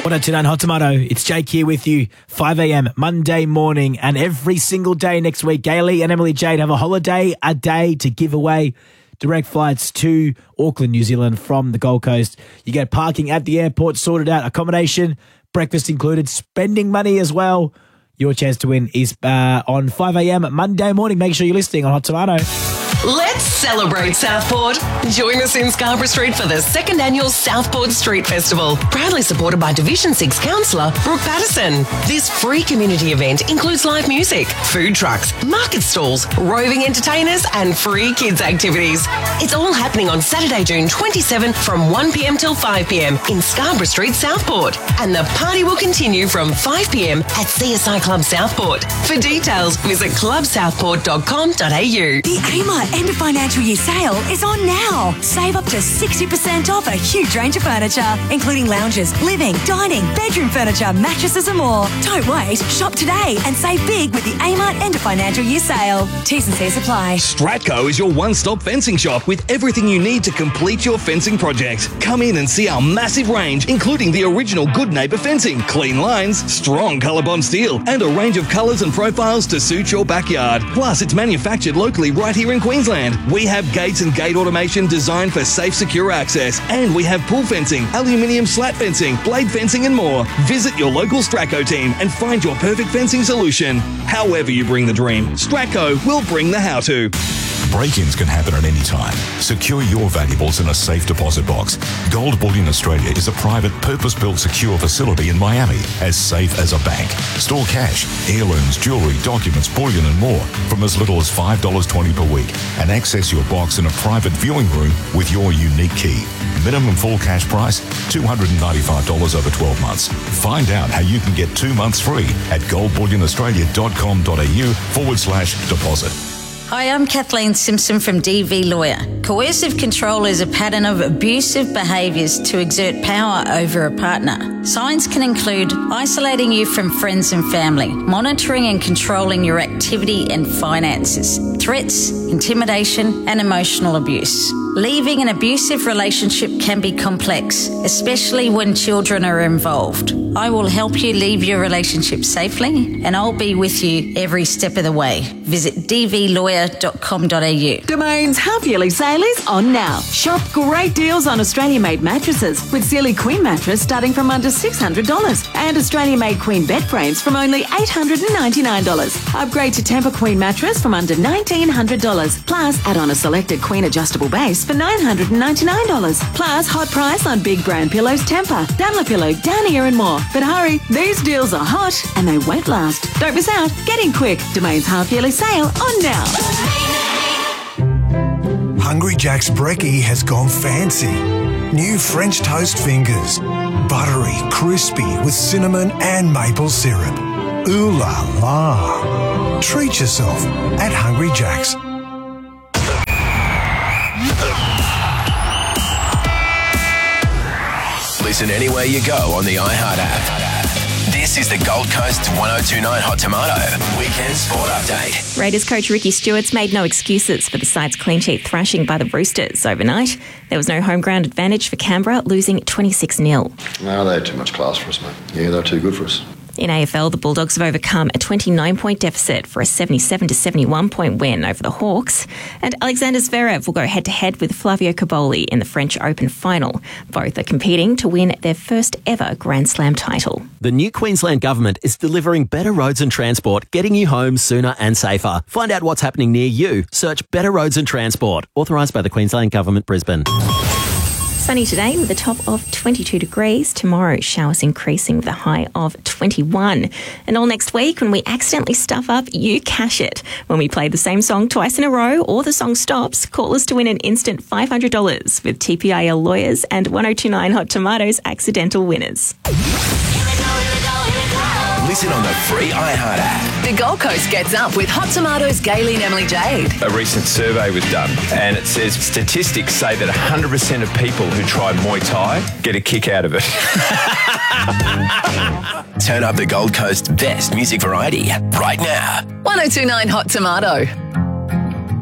1029 Hot Tomato. It's Jake here with you. 5 a.m. Monday morning, and every single day next week, Gailey and Emily Jade have a holiday a day to give away. Direct flights to Auckland, New Zealand from the Gold Coast. You get parking at the airport sorted out, accommodation, breakfast included, spending money as well. Your chance to win is on 5 a.m. Monday morning. Make sure you're listening on Hot Tomato. Let's celebrate Southport. Join us in Scarborough Street for the second annual Southport Street Festival, proudly supported by Division 6 Councillor Brooke Patterson. This free community event includes live music, food trucks, market stalls, roving entertainers and free kids activities. It's all happening on Saturday, June 27 from 1 p.m. till 5 p.m. in Scarborough Street, Southport. And the party will continue from 5 p.m. at CSI Club Southport. For details, visit clubsouthport.com.au. The Amart End of Financial Year sale is on now. Save up to 60% off a huge range of furniture, including lounges, living, dining, bedroom furniture, mattresses and more. Don't wait. Shop today and save big with the Amart End of Financial Year sale. T's and C's apply. Stratco is your one-stop fencing shop with everything you need to complete your fencing project. Come in and see our massive range, including the original Good Neighbour fencing, clean lines, strong ColourBond steel, and a range of colours and profiles to suit your backyard. Plus, it's manufactured locally right here in Queensland. We have gates and gate automation designed for safe, secure access. And we have pool fencing, aluminium slat fencing, blade fencing and more. Visit your local Stratco team and find your perfect fencing solution. However you bring the dream, Stratco will bring the how-to. Break-ins can happen at any time. Secure your valuables in a safe deposit box. Gold Bullion Australia is a private, purpose-built secure facility in Miami, as safe as a bank. Store cash, heirlooms, jewellery, documents, bullion and more from as little as $5.20 per week, and access your box in a private viewing room with your unique key. Minimum full cash price, $295 over 12 months. Find out how you can get 2 months free at goldbullionaustralia.com.au/deposit. Hi, I'm Kathleen Simpson from DV Lawyer. Coercive control is a pattern of abusive behaviours to exert power over a partner. Signs can include isolating you from friends and family, monitoring and controlling your activity and finances, threats, intimidation and emotional abuse. Leaving an abusive relationship can be complex, especially when children are involved. I will help you leave your relationship safely, and I'll be with you every step of the way. Visit dvlawyer.com.au. Domain's half-yearly sale is on now. Shop great deals on Australian-made mattresses, with Sealy Queen mattress starting from under $600 and Australian-made Queen bed frames from only $899. Upgrade to Tempur Queen mattress from under $1,900. Plus, add on a selected Queen adjustable base for $999. Plus, hot price on big brand pillows Tempur, Dunlopillow, Downier and more. But hurry, these deals are hot and they won't last. Don't miss out. Get in quick. Domain's half-yearly sale on now. Hungry Jack's brekkie has gone fancy. New French toast fingers. Buttery, crispy with cinnamon and maple syrup. Ooh la la. Treat yourself at Hungry Jack's. Listen anywhere you go on the iHeart app. This is the Gold Coast 1029 Hot Tomato Weekend Sport Update. Raiders coach Ricky Stuart's made no excuses for the side's clean sheet thrashing by the Roosters overnight. There was no home ground advantage for Canberra, losing 26-0. No, they had too much class for us, mate. Yeah, they were too good for us. In AFL, the Bulldogs have overcome a 29-point deficit for a 77-71-point win over the Hawks. And Alexander Zverev will go head-to-head with Flavio Cobolli in the French Open final. Both are competing to win their first ever Grand Slam title. The new Queensland Government is delivering better roads and transport, getting you home sooner and safer. Find out what's happening near you. Search Better Roads and Transport. Authorised by the Queensland Government, Brisbane. Sunny today with a top of 22 degrees. Tomorrow, showers increasing with a high of 21. And all next week, when we accidentally stuff up, you cash it. When we play the same song twice in a row or the song stops, call us to win an instant $500 with TPIL Lawyers and 1029 Hot Tomatoes accidental winners. Listen on the free iHeart app. The Gold Coast gets up with Hot Tomatoes, Gailey and Emily Jade. A recent survey was done, and it says statistics say that 100% of people who try Muay Thai get a kick out of it. Turn up the Gold Coast best music variety right now. 1029 Hot Tomato.